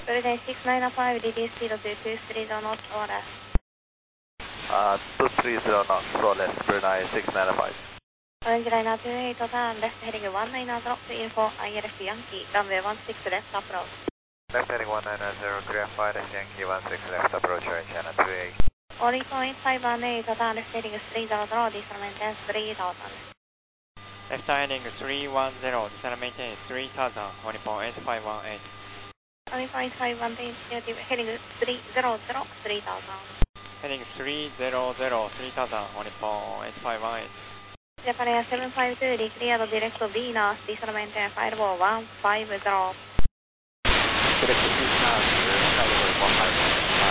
Brunei 695, DD speed of 230 knots or less. 230 knots or less, Brunei 695. Orange liner 28, turn left heading 19 drop to info ILF Yankee, runway 16 left approach. Left heading 190, clear 5 Yankee 16 left approach, orange liner 28. Only 518, turn left heading 30, diesel maintain 3000. Left heading 310, descend maintain 3000, only for 8518. Only 518, heading 300, 3000. Heading 300, 3000, only for 8518. Japan Air 752, declared direct to Venus, diesel maintain 50150. Direct to Venus, 50150.